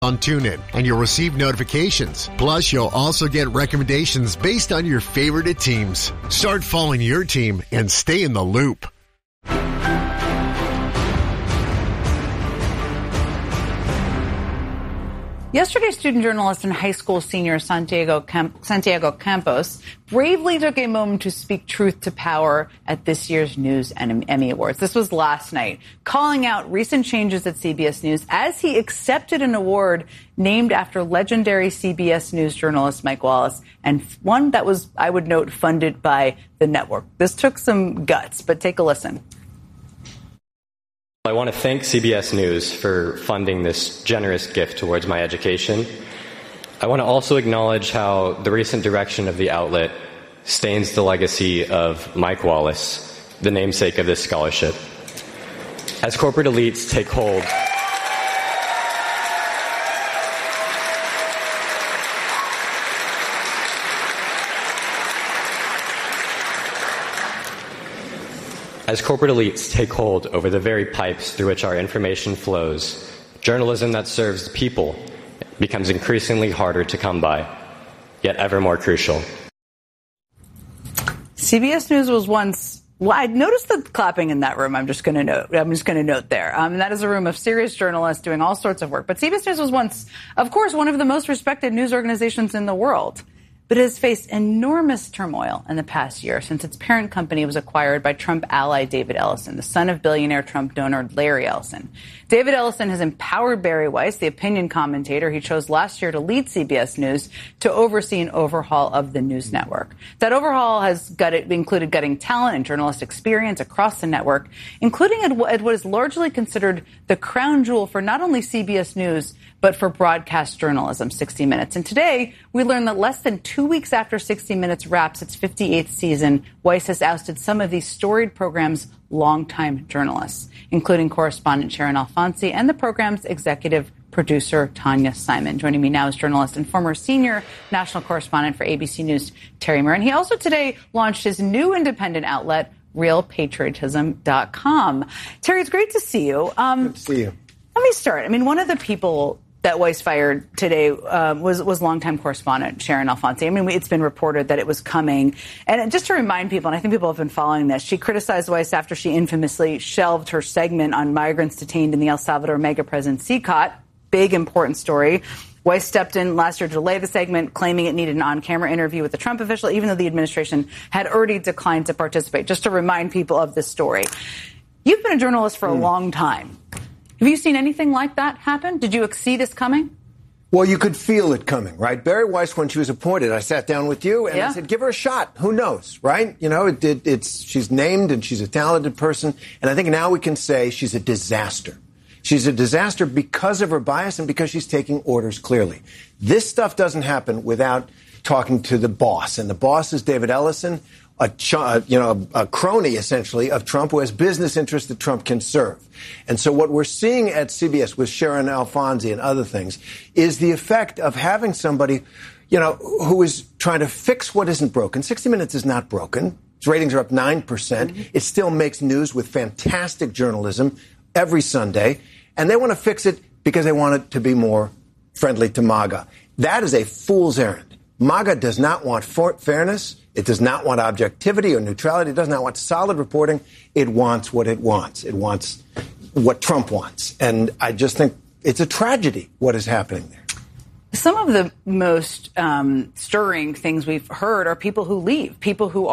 on TuneIn, and you'll receive notifications. Plus, you'll also get recommendations based on your favorite teams. Start following your team and stay in the loop. Yesterday, student journalist and high school senior Santiago Campos bravely took a moment to speak truth to power at this year's News and Emmy Awards. This was last night, calling out recent changes at CBS News as he accepted an award named after legendary CBS News journalist Mike Wallace, and one that was, I would note, funded by the network. This took some guts, but take a listen. I want to thank CBS News for funding this generous gift towards my education. I want to also acknowledge how the recent direction of the outlet stains the legacy of Mike Wallace, the namesake of this scholarship. As corporate elites take hold, over the very pipes through which our information flows, journalism that serves the people becomes increasingly harder to come by, yet ever more crucial. CBS News was once, well, I noticed the clapping in that room. I'm just going to note there. That is a room of serious journalists doing all sorts of work. But CBS News was once, of course, one of the most respected news organizations in the world. But it has faced enormous turmoil in the past year since its parent company was acquired by Trump ally David Ellison, the son of billionaire Trump donor Larry Ellison. David Ellison has empowered Barry Weiss, the opinion commentator he chose last year to lead CBS News, to oversee an overhaul of the news network. That overhaul has included gutting talent and journalist experience across the network, including at what is largely considered the crown jewel for not only CBS News, but for broadcast journalism, 60 Minutes. And today, we learned that less than 2 weeks after 60 Minutes wraps its 58th season, Weiss has ousted some of these storied program's longtime journalists, including correspondent Sharon Alfonsi and the program's executive producer Tanya Simon. Joining me now is journalist and former senior national correspondent for ABC News, Terry Moran. He also today launched his new independent outlet, realpatriotism.com. Terry, it's great to see you. Good to see you. Let me start. I mean, one of the people that Weiss fired today was longtime correspondent Sharon Alfonsi. I mean, it's been reported that it was coming. And just to remind people, and I think people have been following this, she criticized Weiss after she infamously shelved her segment on migrants detained in the El Salvador mega prison CICOT. Big, important story. Weiss stepped in last year to delay the segment, claiming it needed an on-camera interview with the Trump official, even though the administration had already declined to participate. Just to remind people of this story. You've been a journalist for a long time. Have you seen anything like that happen? Did you see this coming? Well, you could feel it coming, right? Barry Weiss, when she was appointed, I sat down with you and I said, give her a shot. Who knows, right? You know, she's named and she's a talented person. And I think now we can say she's a disaster. She's a disaster because of her bias and because she's taking orders clearly. This stuff doesn't happen without talking to the boss. And the boss is David Ellison, a crony, essentially, of Trump, who has business interests that Trump can serve. And so what we're seeing at CBS with Sharon Alfonsi and other things is the effect of having somebody, who is trying to fix what isn't broken. 60 Minutes is not broken. Its ratings are up 9%. Mm-hmm. It still makes news with fantastic journalism every Sunday. And they want to fix it because they want it to be more friendly to MAGA. That is a fool's errand. MAGA does not want fairness. It does not want objectivity or neutrality. It does not want solid reporting. It wants what it wants. It wants what Trump wants. And I just think it's a tragedy what is happening there. Some of the most stirring things we've heard are people who leave, people who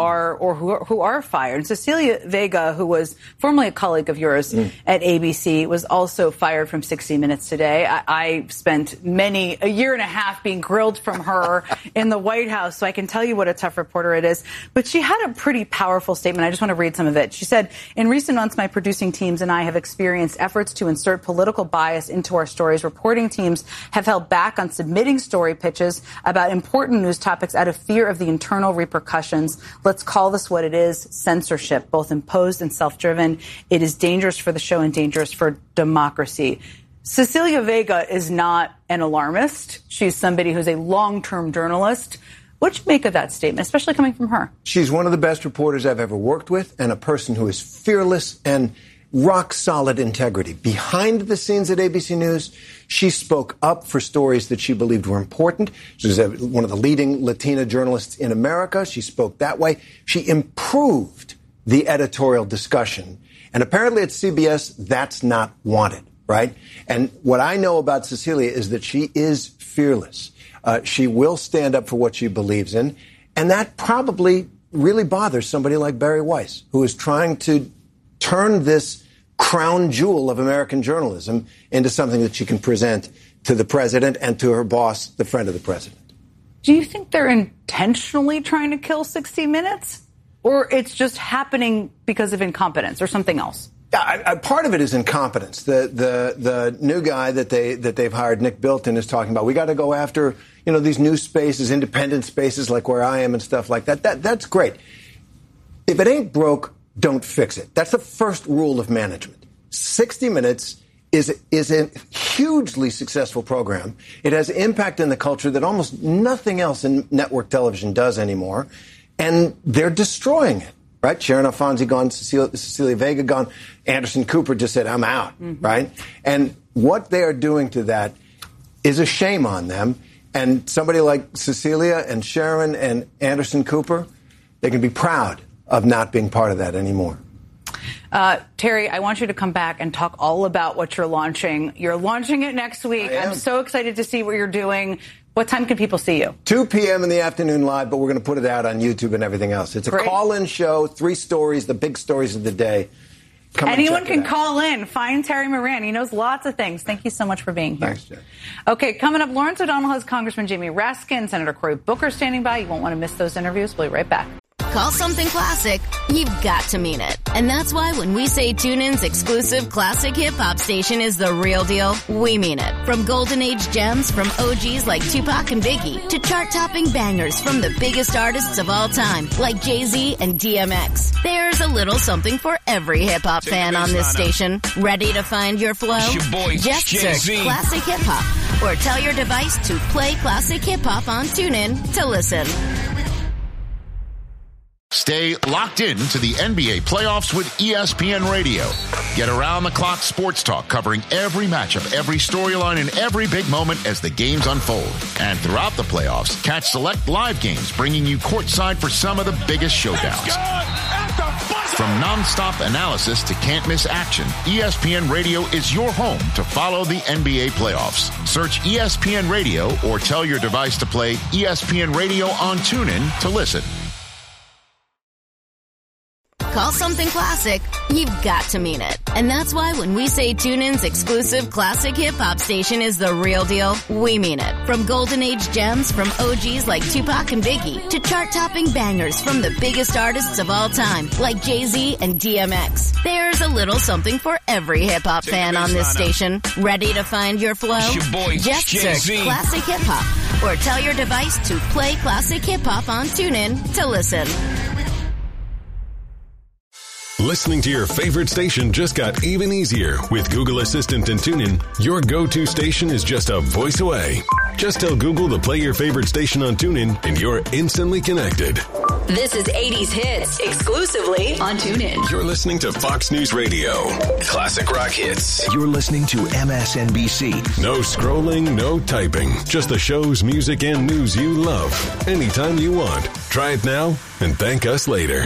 are fired. And Cecilia Vega, who was formerly a colleague of yours at ABC, was also fired from 60 Minutes today. I spent a year and a half being grilled from her in the White House, so I can tell you what a tough reporter it is. But she had a pretty powerful statement. I just want to read some of it. She said, "In recent months, my producing teams and I have experienced efforts to insert political bias into our stories. Reporting teams have held back on submitting story pitches about important news topics out of fear of the internal repercussions. Let's call this what it is, censorship, both imposed and self-driven. It is dangerous for the show and dangerous for democracy." Cecilia Vega is not an alarmist. She's somebody who's a long-term journalist. What'd you make of that statement, especially coming from her? She's one of the best reporters I've ever worked with and a person who is fearless and rock-solid integrity. Behind the scenes at ABC News, she spoke up for stories that she believed were important. She was one of the leading Latina journalists in America. She spoke that way. She improved the editorial discussion. And apparently at CBS, that's not wanted, right? And what I know about Cecilia is that she is fearless. She will stand up for what she believes in. And that probably really bothers somebody like Bari Weiss, who is trying to turn this crown jewel of American journalism into something that she can present to the president and to her boss, the friend of the president. Do you think they're intentionally trying to kill 60 Minutes? Or it's just happening because of incompetence or something else? Part of it is incompetence. The new guy that they've hired, Nick Bilton, is talking about, we got to go after, these new spaces, independent spaces like where I am and stuff like that. That's great. If it ain't broke, don't fix it. That's the first rule of management. 60 Minutes is a hugely successful program. It has impact in the culture that almost nothing else in network television does anymore. And they're destroying it, right? Sharon Alfonsi gone, Cecilia Vega gone. Anderson Cooper just said, I'm out, right? And what they are doing to that is a shame on them. And somebody like Cecilia and Sharon and Anderson Cooper, they can be proud of not being part of that anymore. Terry, I want you to come back and talk all about what you're launching. You're launching it next week. I'm so excited to see what you're doing. What time can people see you? 2 p.m. in the afternoon live, but we're going to put it out on YouTube and everything else. It's a call-in show, 3 stories, the big stories of the day. Anyone can call in. Find Terry Moran. He knows lots of things. Thank you so much for being here. Thanks, Jen. Okay, coming up, Lawrence O'Donnell has Congressman Jamie Raskin, Senator Cory Booker standing by. You won't want to miss those interviews. We'll be right back. Call something classic, you've got to mean it. And that's why when we say TuneIn's exclusive classic hip-hop station is the real deal, we mean it. From Golden Age gems from OGs like Tupac and Biggie to chart-topping bangers from the biggest artists of all time like Jay-Z and DMX. There's a little something for every hip-hop fan on this station. Ready to find your flow? Just search Classic Hip-Hop or tell your device to play Classic Hip-Hop on TuneIn to listen. Stay locked in to the NBA playoffs with ESPN Radio. Get around-the-clock sports talk covering every matchup, every storyline, and every big moment as the games unfold. And throughout the playoffs, catch select live games bringing you courtside for some of the biggest showdowns. From non-stop analysis to can't-miss action, ESPN Radio is your home to follow the NBA playoffs. Search ESPN Radio or tell your device to play ESPN Radio on TuneIn to listen. Call something classic, you've got to mean it. And that's why when we say TuneIn's exclusive classic hip-hop station is the real deal, we mean it. From Golden Age gems from OGs like Tupac and Biggie to chart-topping bangers from the biggest artists of all time like Jay-Z and DMX. There's a little something for every hip-hop fan on this station. Ready to find your flow? Just search Classic Hip-Hop or tell your device to play Classic Hip-Hop on TuneIn to listen. Listening to your favorite station just got even easier. With Google Assistant and TuneIn, your go-to station is just a voice away. Just tell Google to play your favorite station on TuneIn and you're instantly connected. This is 80s Hits, exclusively on TuneIn. You're listening to Fox News Radio. Classic rock hits. You're listening to MSNBC. No scrolling, no typing. Just the shows, music, and news you love. Anytime you want. Try it now and thank us later.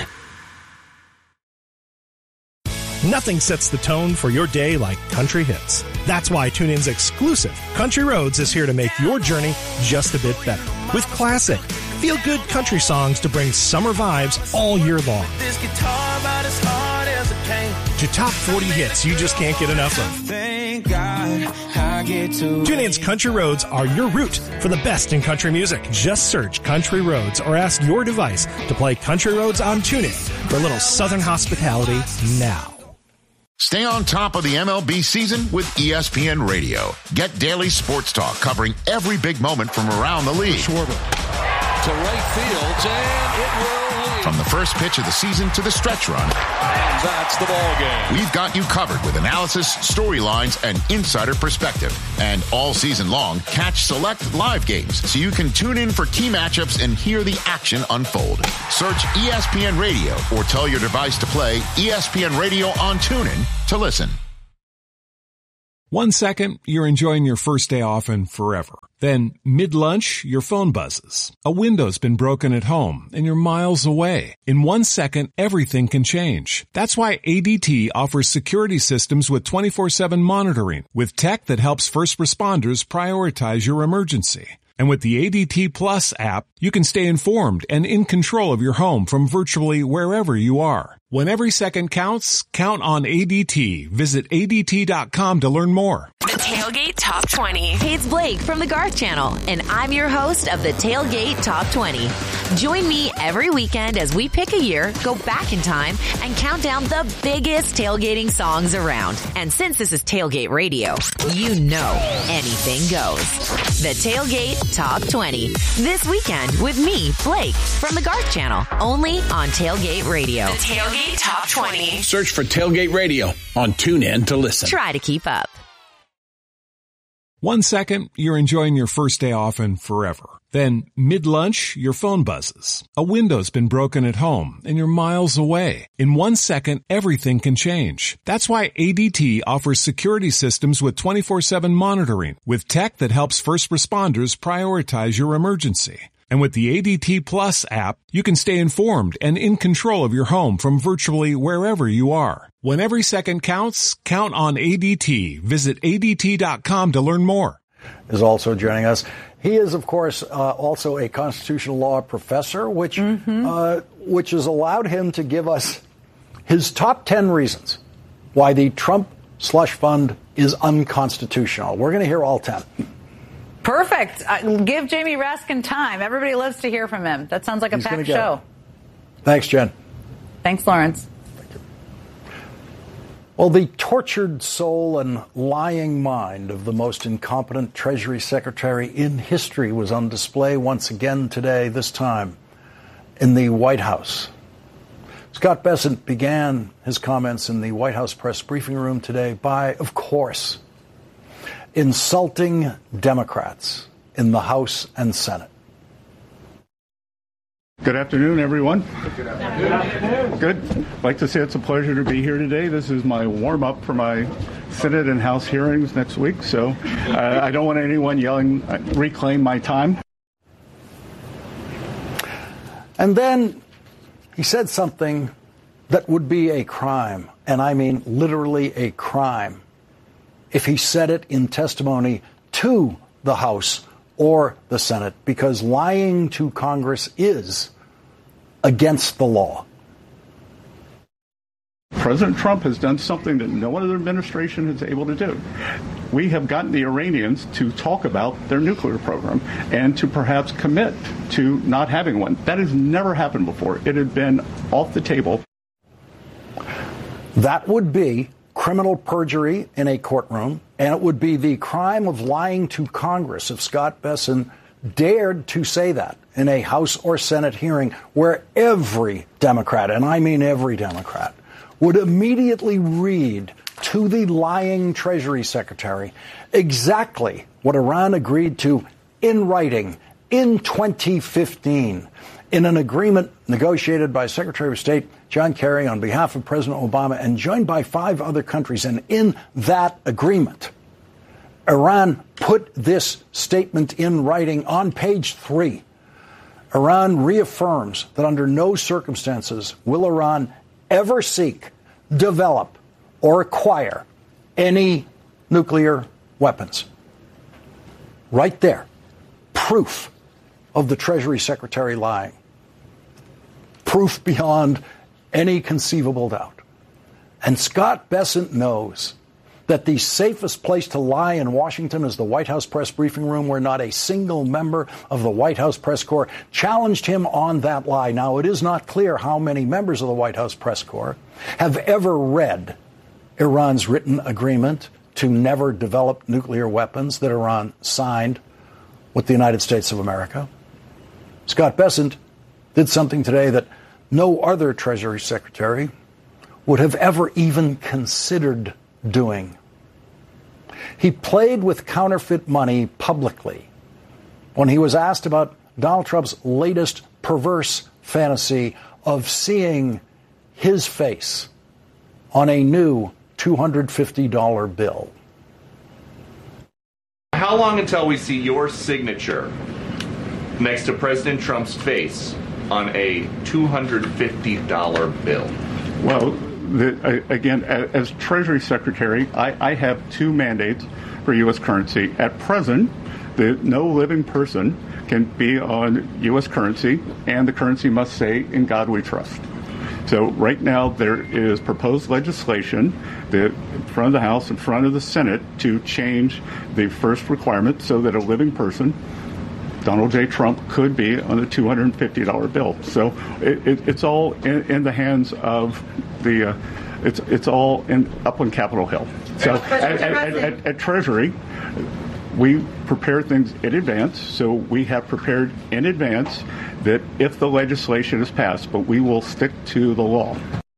Nothing sets the tone for your day like country hits. That's why TuneIn's exclusive Country Roads is here to make your journey just a bit better. With classic, feel-good country songs to bring summer vibes all year long. This guitar about as hard as it came. To top 40 hits you just can't get enough of. Thank God I get to TuneIn's Country Roads are your route for the best in country music. Just search Country Roads or ask your device to play Country Roads on TuneIn for a little southern hospitality now. Stay on top of the MLB season with ESPN Radio. Get daily sports talk covering every big moment from around the league. Schwarber to right field, and it will leave. From the first pitch of the season to the stretch run. And that's the ball game. We've got you covered with analysis, storylines, and insider perspective. And all season long, catch select live games so you can tune in for key matchups and hear the action unfold. Search ESPN Radio or tell your device to play ESPN Radio on TuneIn to listen. 1 second, you're enjoying your first day off and forever. Then, mid-lunch, your phone buzzes. A window's been broken at home, and you're miles away. In 1 second, everything can change. That's why ADT offers security systems with 24/7 monitoring, with tech that helps first responders prioritize your emergency. And with the ADT Plus app, you can stay informed and in control of your home from virtually wherever you are. When every second counts, count on ADT. Visit ADT.com to learn more. The Tailgate Top 20. Hey, it's Blake from the Garth Channel, and I'm your host of the Tailgate Top 20. Join me every weekend as we pick a year, go back in time, and count down the biggest tailgating songs around. And since this is Tailgate Radio, you know anything goes. The Tailgate Top 20. This weekend with me, Blake, from the Garth Channel, only on Tailgate Radio. The Tailgate Top 20. Search for Tailgate Radio on TuneIn to listen. Try to keep up. 1 second, you're enjoying your first day off and forever. Then, mid-lunch, your phone buzzes. A window's been broken at home, and you're miles away. In 1 second, everything can change. That's why ADT offers security systems with 24/7 monitoring, with tech that helps first responders prioritize your emergency. And with the ADT Plus app, you can stay informed and in control of your home from virtually wherever you are. When every second counts, count on ADT. Visit ADT.com to learn more. Is also joining us. He is, of course, also a constitutional law professor, which has allowed him to give us his top 10 reasons why the Trump slush fund is unconstitutional. We're going to hear all 10. Perfect. Give Jamie Raskin time. Everybody loves to hear from him. That sounds like a packed show. Thanks, Jen. Thanks, Lawrence. Well, the tortured soul and lying mind of the most incompetent Treasury Secretary in history was on display once again today, this time in the White House. Scott Bessent began his comments in the White House press briefing room today by, of course, insulting Democrats in the House and Senate. Good afternoon, everyone. Good afternoon. Good. I'd like to say it's a pleasure to be here today. This is my warm-up for my Senate and House hearings next week, so I don't want anyone yelling, reclaim my time. And then he said something that would be a crime, and I mean literally a crime, if he said it in testimony to the House or the Senate, because lying to Congress is against the law. President Trump has done something that no other administration is able to do. We have gotten the Iranians to talk about their nuclear program and to perhaps commit to not having one. That has never happened before. It had been off the table. That would be criminal perjury in a courtroom, and it would be the crime of lying to Congress if Scott Bessent dared to say that in a House or Senate hearing where every Democrat, and I mean every Democrat, would immediately read to the lying Treasury Secretary exactly what Iran agreed to in writing in 2015 in an agreement negotiated by Secretary of State John Kerry on behalf of President Obama and joined by 5 other countries. And in that agreement, Iran put this statement in writing on page 3. Iran reaffirms that under no circumstances will Iran ever seek, develop, or acquire any nuclear weapons. Right there. Proof of the Treasury Secretary lying. Proof beyond any conceivable doubt. And Scott Bessent knows that the safest place to lie in Washington is the White House press briefing room, where not a single member of the White House press corps challenged him on that lie. Now, it is not clear how many members of the White House press corps have ever read Iran's written agreement to never develop nuclear weapons that Iran signed with the United States of America. Scott Bessent did something today that no other Treasury Secretary would have ever even considered doing. He played with counterfeit money publicly when he was asked about Donald Trump's latest perverse fantasy of seeing his face on a new $250 bill. How long until we see your signature next to President Trump's face on a $250 bill? Well, again, as Treasury Secretary, I have two mandates for U.S. currency. At present, no living person can be on U.S. currency, and the currency must say, "In God we trust." So right now there is proposed legislation in front of the House, in front of the Senate, to change the first requirement so that a living person, Donald J. Trump, could be on a $250 bill. So it's all in the hands of the, it's all up on Capitol Hill. So at Treasury, we prepare things in advance, so we have prepared in advance that if the legislation is passed, but we will stick to the law.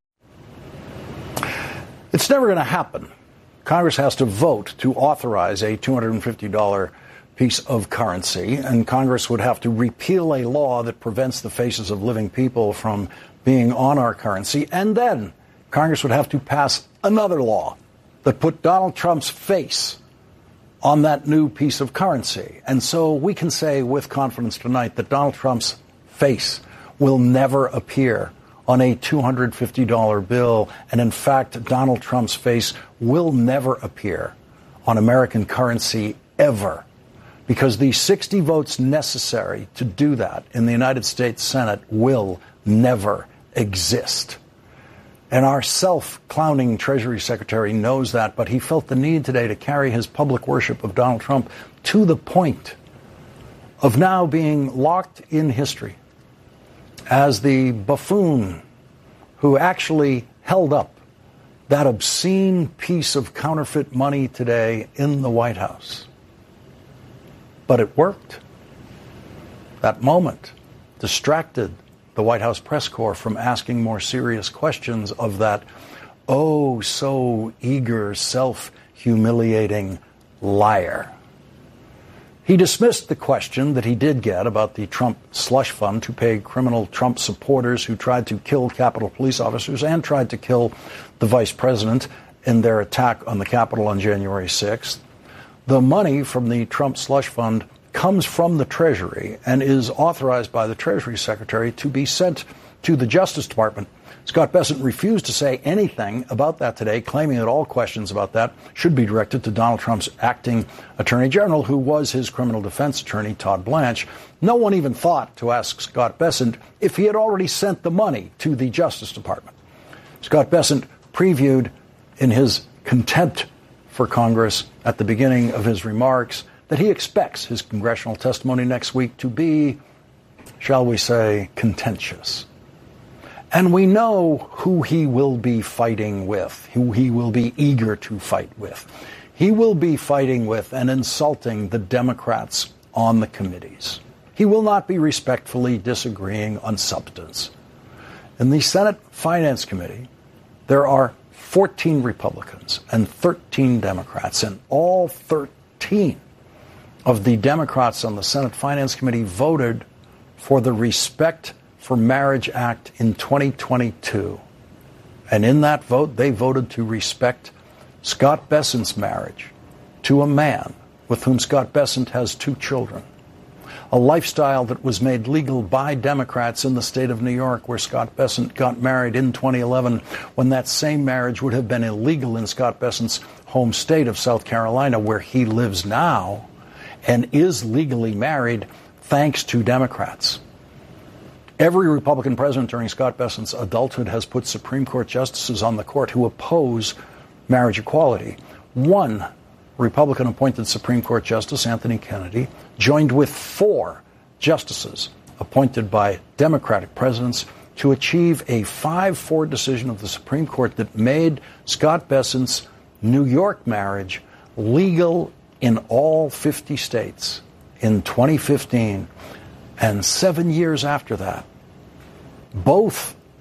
It's never going to happen. Congress has to vote to authorize a $250 piece of currency, and Congress would have to repeal a law that prevents the faces of living people from being on our currency, and then Congress would have to pass another law that put Donald Trump's face on that new piece of currency. And so we can say with confidence tonight that Donald Trump's face will never appear on a $250 bill. And in fact, Donald Trump's face will never appear on American currency ever, because the 60 votes necessary to do that in the United States Senate will never exist. And our self-clowning Treasury Secretary knows that, but he felt the need today to carry his public worship of Donald Trump to the point of now being locked in history as the buffoon who actually held up that obscene piece of counterfeit money today in the White House. But it worked. That moment distracted the White House press corps from asking more serious questions of that oh so eager, self-humiliating liar. He dismissed the question that he did get about the Trump slush fund to pay criminal Trump supporters who tried to kill Capitol Police officers and tried to kill the vice president in their attack on the Capitol on January 6th. The money from the Trump slush fund comes from the Treasury and is authorized by the Treasury Secretary to be sent to the Justice Department. Scott Bessent refused to say anything about that today, claiming that all questions about that should be directed to Donald Trump's acting Attorney General, who was his criminal defense attorney, Todd Blanche. No one even thought to ask Scott Bessent if he had already sent the money to the Justice Department. Scott Bessent previewed in his contempt for Congress at the beginning of his remarks that he expects his congressional testimony next week to be, shall we say, contentious. And we know who he will be fighting with, who he will be eager to fight with. He will be fighting with and insulting the Democrats on the committees. He will not be respectfully disagreeing on substance. In the Senate Finance Committee, there are 14 Republicans and 13 Democrats, and all 13 of the Democrats on the Senate Finance Committee voted for the Respect for Marriage Act in 2022. And in that vote, they voted to respect Scott Bessent's marriage to a man with whom Scott Bessent has 2 children, a lifestyle that was made legal by Democrats in the state of New York, where Scott Bessent got married in 2011, when that same marriage would have been illegal in Scott Bessent's home state of South Carolina, where he lives now and is legally married thanks to Democrats. Every Republican president during Scott Bessent's adulthood has put Supreme Court justices on the court who oppose marriage equality. One Republican-appointed Supreme Court Justice, Anthony Kennedy, joined with 4 justices appointed by Democratic presidents to achieve a 5-4 decision of the Supreme Court that made Scott Bessent's New York marriage legal in all 50 states in 2015. And 7 years after that, both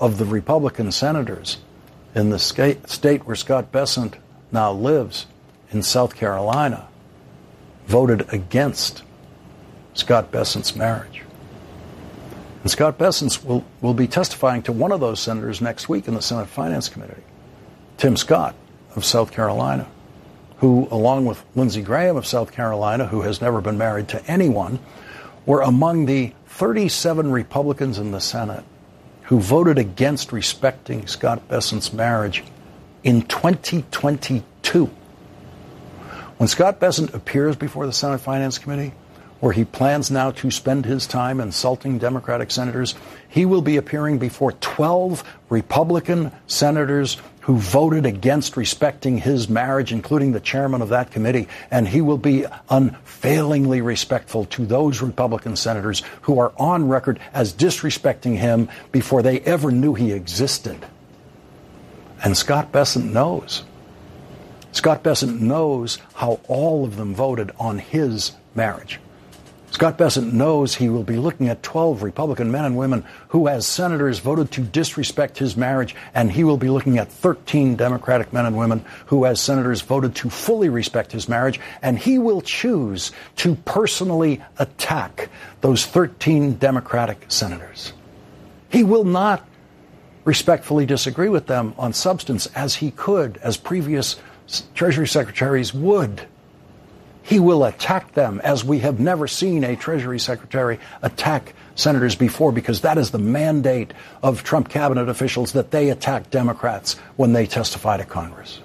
of the Republican senators in the state where Scott Bessent now lives, in South Carolina, voted against Scott Bessent's marriage. And Scott Bessent will be testifying to one of those senators next week in the Senate Finance Committee, Tim Scott of South Carolina, who, along with Lindsey Graham of South Carolina, who has never been married to anyone, were among the 37 Republicans in the Senate who voted against respecting Scott Bessent's marriage in 2022. When Scott Bessent appears before the Senate Finance Committee, where he plans now to spend his time insulting Democratic senators, he will be appearing before 12 Republican senators who voted against respecting his marriage, including the chairman of that committee, and he will be unfailingly respectful to those Republican senators who are on record as disrespecting him before they ever knew he existed. And Scott Bessent knows. Scott Bessent knows how all of them voted on his marriage. Scott Bessent knows he will be looking at 12 Republican men and women who, as senators, voted to disrespect his marriage, and he will be looking at 13 Democratic men and women who, as senators, voted to fully respect his marriage, and he will choose to personally attack those 13 Democratic senators. He will not respectfully disagree with them on substance, as he could, as previous Treasury secretaries would. He will attack them as we have never seen a Treasury Secretary attack senators before, because that is the mandate of Trump cabinet officials, that they attack Democrats when they testify to Congress.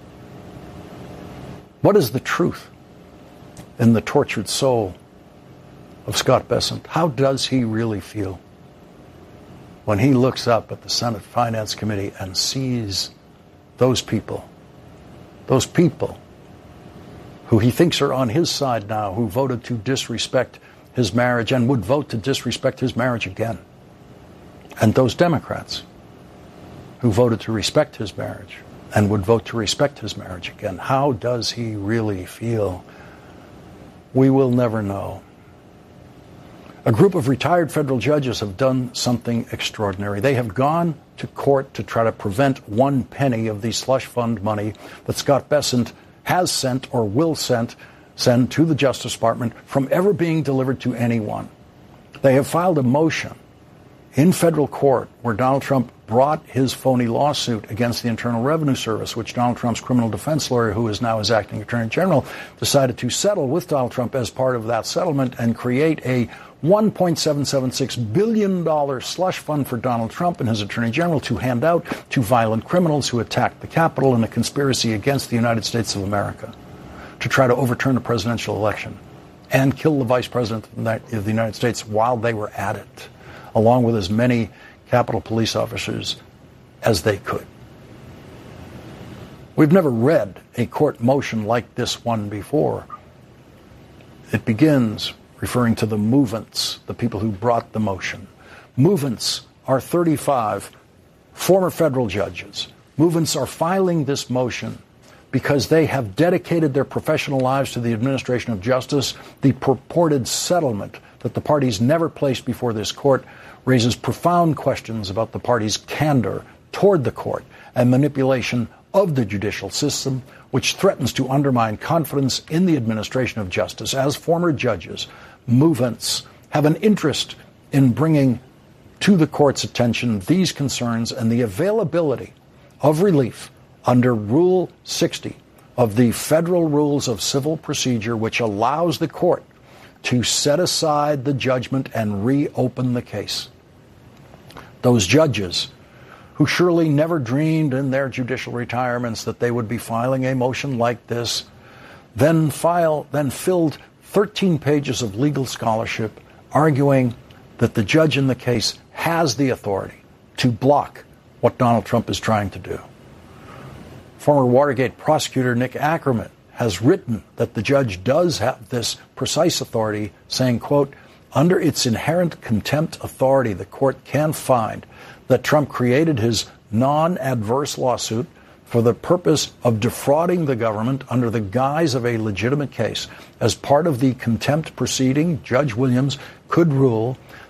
What is the truth in the tortured soul of Scott Bessent? How does he really feel when he looks up at the Senate Finance Committee and sees those people who he thinks are on his side now, who voted to disrespect his marriage and would vote to disrespect his marriage again, and those Democrats who voted to respect his marriage and would vote to respect his marriage again? How does he really feel? We will never know. A group of retired federal judges have done something extraordinary. They have gone to court to try to prevent 1 penny of the slush fund money that Scott Bessent has sent or will send to the Justice Department from ever being delivered to anyone. They have filed a motion in federal court where Donald Trump brought his phony lawsuit against the Internal Revenue Service, which Donald Trump's criminal defense lawyer, who is now his acting attorney general, decided to settle with Donald Trump as part of that settlement and create a $1.776 billion slush fund for Donald Trump and his attorney general to hand out to violent criminals who attacked the Capitol in a conspiracy against the United States of America to try to overturn a presidential election and kill the vice president of the United States while they were at it, along with as many Capitol police officers as they could. We've never read a court motion like this one before. It begins referring to the movants, the people who brought the motion. Movants are 35 former federal judges. Movants are filing this motion because they have dedicated their professional lives to the administration of justice. The purported settlement that the parties never placed before this court raises profound questions about the parties' candor toward the court and manipulation of the judicial system, which threatens to undermine confidence in the administration of justice. As former judges, movants have an interest in bringing to the court's attention these concerns and the availability of relief under Rule 60 of the Federal Rules of Civil Procedure, which allows the court to set aside the judgment and reopen the case. Those judges who surely never dreamed in their judicial retirements that they would be filing a motion like this, then filled 13 pages of legal scholarship arguing that the judge in the case has the authority to block what Donald Trump is trying to do. Former Watergate prosecutor Nick Ackerman has written that the judge does have this precise authority, saying, quote, under its inherent contempt authority, the court can find that Trump created his non-adverse lawsuit for the purpose of defrauding the government under the guise of a legitimate case. As part of the contempt proceeding, Judge Williams could rule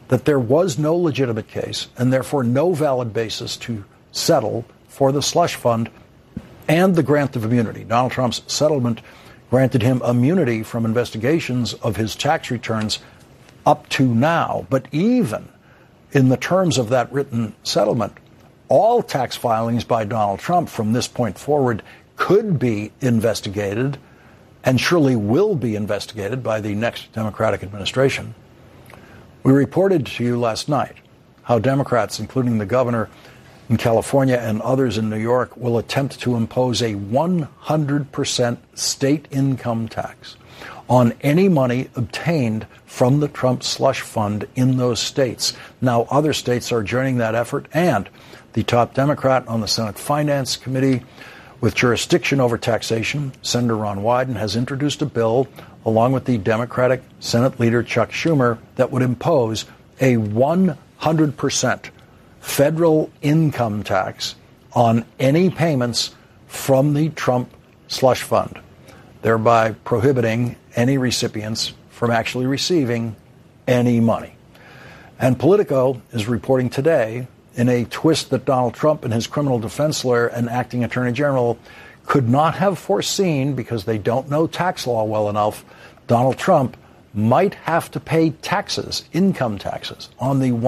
that there was no legitimate case and therefore no valid basis to settle for the slush fund and the grant of immunity. Donald Trump's settlement granted him immunity from investigations of his tax returns up to now. But even in the terms of that written settlement, all tax filings by Donald Trump from this point forward could be investigated and surely will be investigated by the next Democratic administration. We reported to you last night how Democrats, including the governor in California and others in New York, will attempt to impose a 100% state income tax on any money obtained from the Trump slush fund in those states. Now, other states are joining that effort, and the top Democrat on the Senate Finance Committee with jurisdiction over taxation, Senator Ron Wyden, has introduced a bill, along with the Democratic Senate leader Chuck Schumer, that would impose a 100% federal income tax on any payments from the Trump slush fund, thereby prohibiting any recipients from actually receiving any money. And Politico is reporting today, in a twist that Donald Trump and his criminal defense lawyer and acting attorney general could not have foreseen because they don't know tax law well enough, Donald Trump might have to pay taxes, income taxes, on the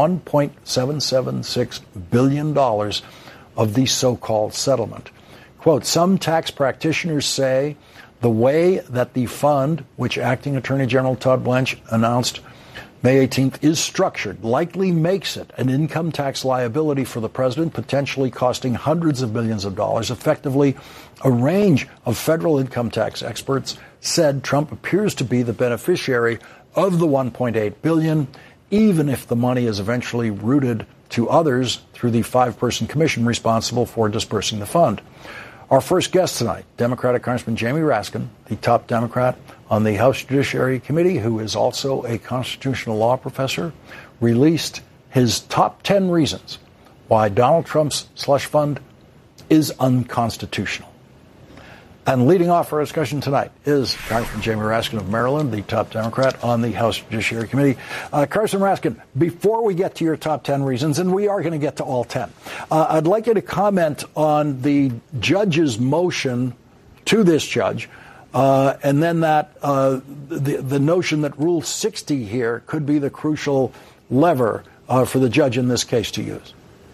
$1.776 billion of the so-called settlement. Quote, some tax practitioners say the way that the fund, which acting Attorney General Todd Blanche announced May 18th, is structured, likely makes it an income tax liability for the president, potentially costing hundreds of millions of dollars. Effectively, a range of federal income tax experts said Trump appears to be the beneficiary of the $1.8 billion, even if the money is eventually routed to others through the 5-person commission responsible for dispersing the fund. Our first guest tonight, Democratic Congressman Jamie Raskin, the top Democrat on the House Judiciary Committee, who is also a constitutional law professor, released his top 10 reasons why Donald Trump's slush fund is unconstitutional. And leading off our discussion tonight is Congressman Jamie Raskin of Maryland, the top Democrat on the House Judiciary Committee. Congressman Raskin, before we get to your top 10 reasons, and we are going to get to all 10, I'd like you to comment on the judge's motion to this judge, and then that the notion that Rule 60 here could be the crucial lever for the judge in this case to use.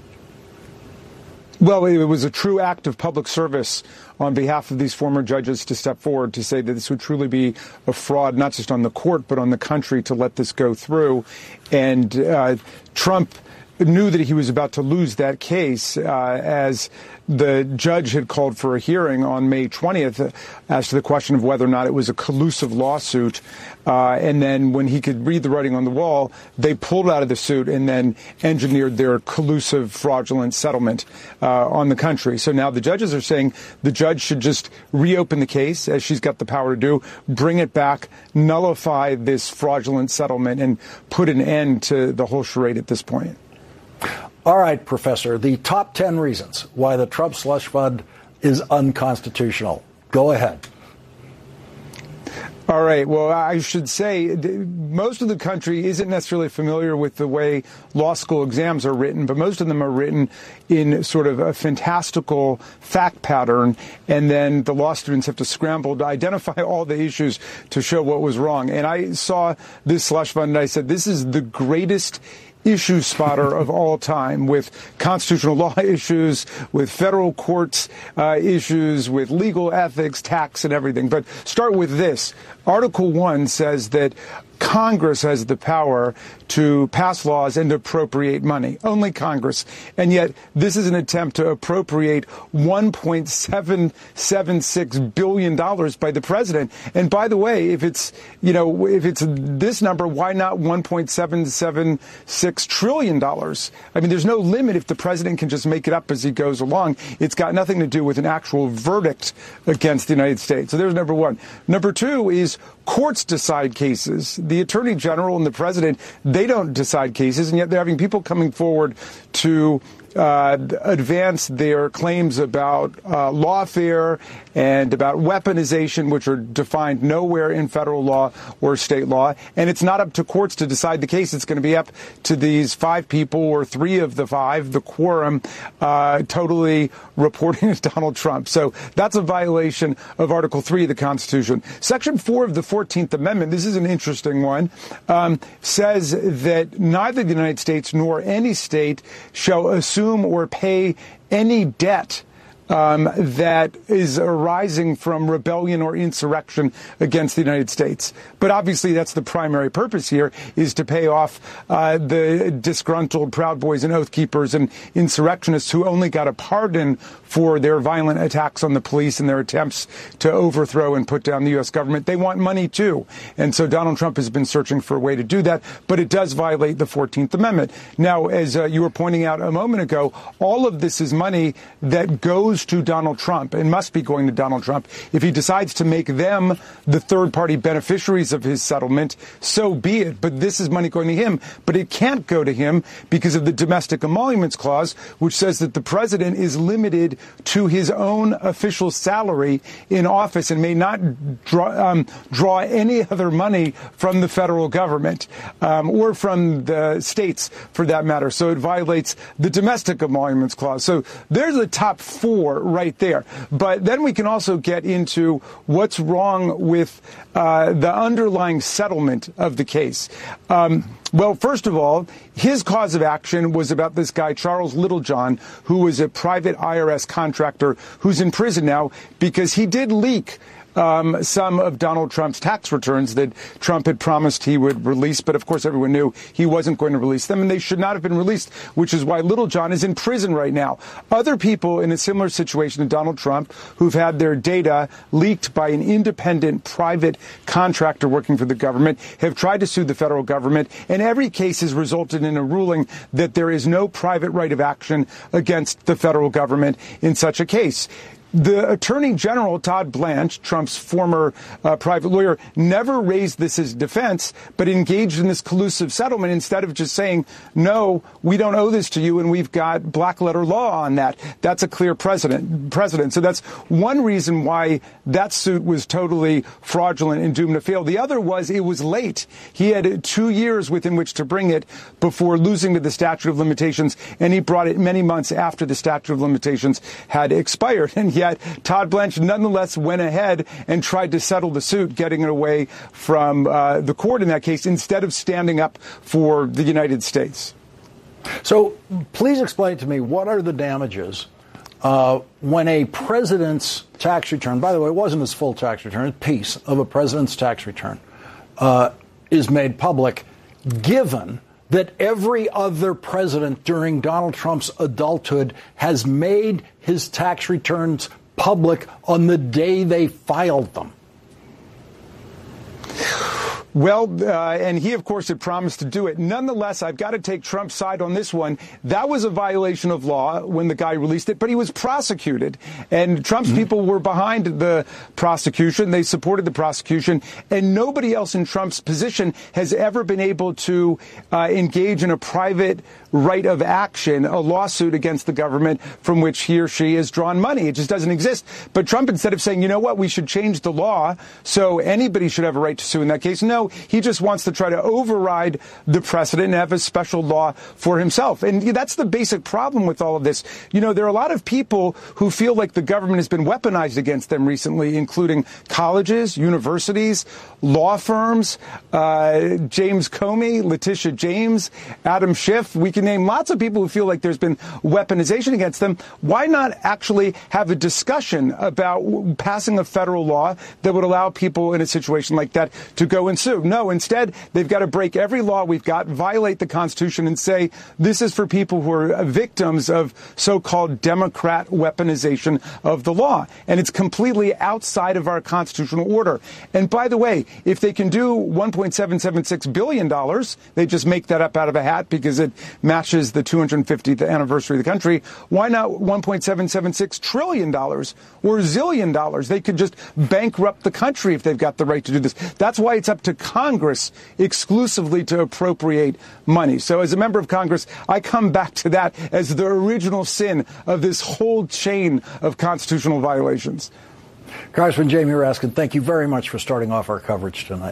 Well, it was a true act of public service on behalf of these former judges to step forward to say that this would truly be a fraud, not just on the court, but on the country to let this go through. And Trump knew that he was about to lose that case as the judge had called for a hearing on May 20th as to the question of whether or not it was a collusive lawsuit. And then when he could read the writing on the wall, they pulled out of the suit and then engineered their collusive, fraudulent settlement on the country. So now the judges are saying the judge should just reopen the case, as she's got the power to do, bring it back, nullify this fraudulent settlement, and put an end to the whole charade at this point. All right, Professor, the top 10 reasons why the Trump slush fund is unconstitutional. Go ahead. All right. Well, I should say most of the country isn't necessarily familiar with the way law school exams are written, but most of them are written in sort of a fantastical fact pattern, and then the law students have to scramble to identify all the issues to show what was wrong. And I saw this slush fund, and I said, this is the greatest issue spotter of all time, with constitutional law issues, with federal courts issues, with legal ethics, tax, and everything. But start with this. Article 1 says that Congress has the power to pass laws and appropriate money. Only Congress. And yet this is an attempt to appropriate $1.776 billion by the president. And by the way, if it's this number, why not $1.776 trillion? I mean, there's no limit if the president can just make it up as he goes along. It's got nothing to do with an actual verdict against the United States. So there's number one. Number two is Courts decide cases. The Attorney General and the President, they don't decide cases, and yet they're having people coming forward to advance their claims about lawfare and about weaponization, which are defined nowhere in federal law or state law. And it's not up to courts to decide the case. It's going to be up to these 5 people, or 3 of the 5, the quorum, totally reporting to Donald Trump. So that's a violation of Article 3 of the Constitution. Section 4 of the 14th Amendment, this is an interesting one, says that neither the United States nor any state shall assume or pay any debt that is arising from rebellion or insurrection against the United States. But obviously that's the primary purpose here, is to pay off the disgruntled Proud Boys and Oath Keepers and insurrectionists who only got a pardon for their violent attacks on the police and their attempts to overthrow and put down the U.S. government. They want money, too. And so Donald Trump has been searching for a way to do that, but it does violate the 14th Amendment. Now, as you were pointing out a moment ago, all of this is money that goes to Donald Trump and must be going to Donald Trump. If he decides to make them the third-party beneficiaries of his settlement, so be it. But this is money going to him. But it can't go to him because of the Domestic Emoluments Clause, which says that the president is limited to his own official salary in office and may not draw any other money from the federal government or from the states, for that matter. So it violates the Domestic Emoluments Clause. So there's the top 4 right there. But then we can also get into what's wrong with the underlying settlement of the case. Well, first of all, his cause of action was about this guy, Charles Littlejohn, who was a private IRS contractor who's in prison now because he did leak some of Donald Trump's tax returns that Trump had promised he would release. But, of course, everyone knew he wasn't going to release them, and they should not have been released, which is why Littlejohn is in prison right now. Other people in a similar situation to Donald Trump who've had their data leaked by an independent private contractor working for the government have tried to sue the federal government, and every case has resulted in a ruling that there is no private right of action against the federal government in such a case. The Attorney General, Todd Blanche, Trump's former private lawyer, never raised this as defense, but engaged in this collusive settlement instead of just saying, no, we don't owe this to you, and we've got black letter law on that. That's a clear precedent. So that's one reason why that suit was totally fraudulent and doomed to fail. The other was it was late. He had 2 years within which to bring it before losing to the statute of limitations, and he brought it many months after the statute of limitations had expired. And yet Todd Blanche nonetheless went ahead and tried to settle the suit, getting it away from the court in that case instead of standing up for the United States. So please explain to me, what are the damages when a president's tax return, by the way, it wasn't his full tax return, a piece of a president's tax return, is made public, given that every other president during Donald Trump's adulthood has made his tax returns public on the day they filed them? Well, and he, of course, had promised to do it. Nonetheless, I've got to take Trump's side on this one. That was a violation of law when the guy released it, but he was prosecuted. And Trump's people were behind the prosecution. They supported the prosecution. And nobody else in Trump's position has ever been able to engage in a private right of action, a lawsuit against the government from which he or she has drawn money. It just doesn't exist. But Trump, instead of saying, you know what, we should change the law so anybody should have a right to sue in that case, no, he just wants to try to override the precedent and have a special law for himself. And that's the basic problem with all of this. You know, there are a lot of people who feel like the government has been weaponized against them recently, including colleges, universities, law firms, James Comey, Letitia James, Adam Schiff. We can name lots of people who feel like there's been weaponization against them. Why not actually have a discussion about passing a federal law that would allow people in a situation like that to go and sue? do. No, instead, they've got to break every law we've got, violate the Constitution, and say this is for people who are victims of so-called Democrat weaponization of the law. And it's completely outside of our constitutional order. And by the way, if they can do $1.776 billion, they just make that up out of a hat because it matches the 250th anniversary of the country. Why not $1.776 trillion or zillion dollars? They could just bankrupt the country if they've got the right to do this. That's why it's up to Congress exclusively to appropriate money. So as a member of Congress, I come back to that as the original sin of this whole chain of constitutional violations. Congressman Jamie Raskin, thank you very much for starting off our coverage tonight.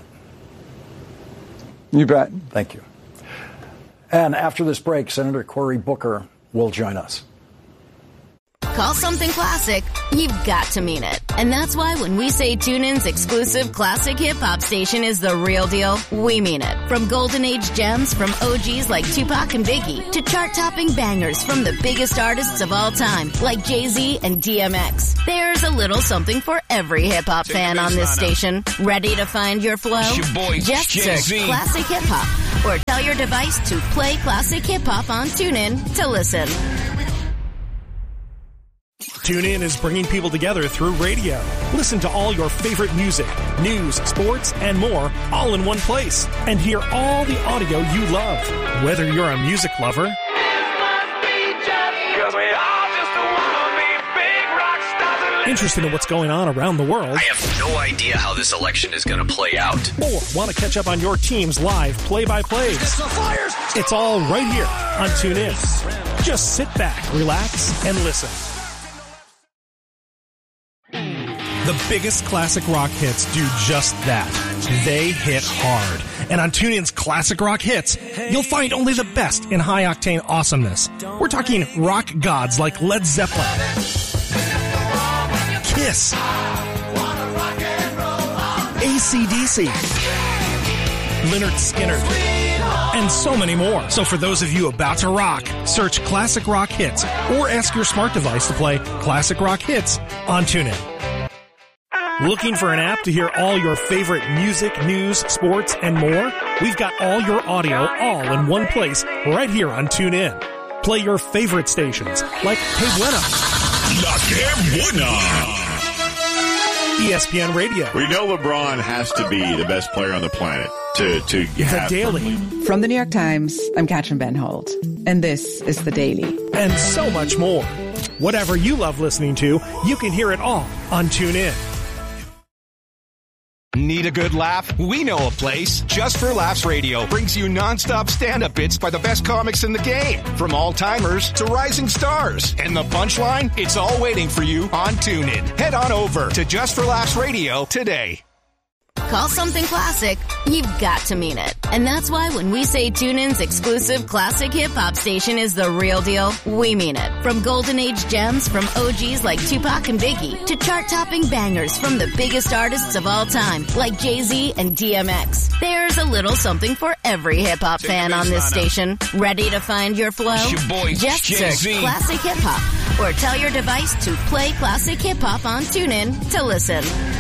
You bet. Thank you. And after this break, Senator Cory Booker will join us. Call something classic, you've got to mean it. And that's why when we say TuneIn's exclusive classic hip-hop station is the real deal, we mean it. From golden age gems from OGs like Tupac and Biggie to chart-topping bangers from the biggest artists of all time like Jay-Z and DMX. There's a little something for every hip-hop fan on this station. Ready to find your flow? It's your boy, just Jay-Z. search Classic Hip Hop or tell your device to play Classic Hip Hop on TuneIn to listen. TuneIn is bringing people together through radio. Listen to all your favorite music, news, sports, and more all in one place. And hear all the audio you love. Whether you're a music lover, interested in what's going on around the world, I have no idea how this election is going to play out, or want to catch up on your team's live play-by-plays, it's all right here on TuneIn. Just sit back, relax, and listen. The biggest classic rock hits do just that. They hit hard. And on TuneIn's Classic Rock Hits, you'll find only the best in high-octane awesomeness. We're talking rock gods like Led Zeppelin, Kiss, AC/DC, Lynyrd Skynyrd, and so many more. So for those of you about to rock, search Classic Rock Hits or ask your smart device to play Classic Rock Hits on TuneIn. Looking for an app to hear all your favorite music, news, sports, and more? We've got all your audio all in one place right here on TuneIn. Play your favorite stations like Que Buena, La Que Buena, ESPN Radio. We know LeBron has to be the best player on the planet to The Daily. From the New York Times, I'm Katrin Benholt, and this is The Daily. And so much more. Whatever you love listening to, you can hear it all on TuneIn. Need a good laugh? We know a place. Just for Laughs Radio brings you nonstop stand-up bits by the best comics in the game. From all-timers to rising stars. And the punchline? It's all waiting for you on TuneIn. Head on over to Just for Laughs Radio today. Call something classic, you've got to mean it. And that's why when we say TuneIn's exclusive classic hip-hop station is the real deal, we mean it. From golden age gems from OGs like Tupac and Biggie to chart-topping bangers from the biggest artists of all time like Jay-Z and DMX. There's a little something for every hip-hop fan on this station. Ready to find your flow? It's your boy, just Jay-Z. search Classic Hip Hop or tell your device to play Classic Hip Hop on TuneIn to listen.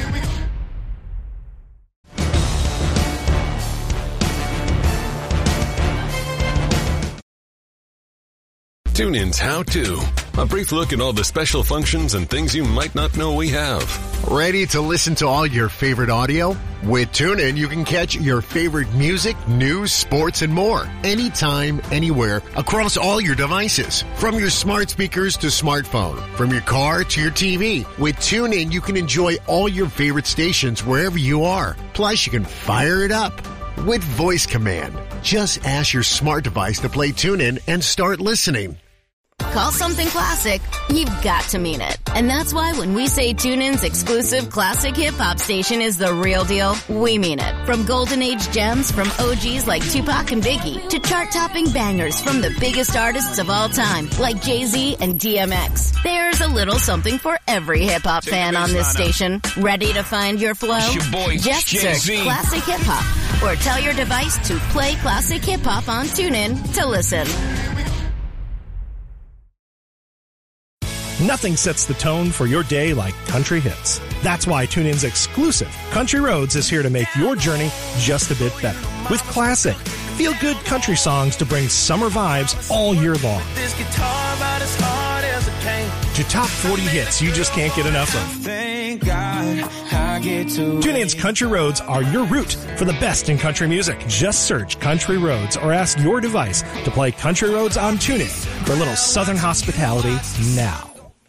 TuneIn's How To. A brief look at all the special functions and things you might not know we have. Ready to listen to all your favorite audio? With TuneIn, you can catch your favorite music, news, sports, and more. Anytime, anywhere, across all your devices. From your smart speakers to smartphone. From your car to your TV. With TuneIn, you can enjoy all your favorite stations wherever you are. Plus, you can fire it up with voice command. Just ask your smart device to play TuneIn and start listening. Call something classic, you've got to mean it. And that's why when we say TuneIn's exclusive classic hip-hop station is the real deal, we mean it. From golden age gems from OGs like Tupac and Biggie to chart-topping bangers from the biggest artists of all time like Jay-Z and DMX. There's a little something for every hip-hop fan on this station. Ready to find your flow? It's your boy, just Jay-Z. search Classic Hip Hop or tell your device to play Classic Hip Hop on TuneIn to listen. Nothing sets the tone for your day like country hits. That's why TuneIn's exclusive Country Roads is here to make your journey just a bit better. With classic, feel-good country songs to bring summer vibes all year long. This guitar about as hard as it came. To top 40 hits you just can't get enough of. Thank God I get to. TuneIn's Country Roads are your route for the best in country music. Just search Country Roads or ask your device to play Country Roads on TuneIn for a little Southern hospitality now.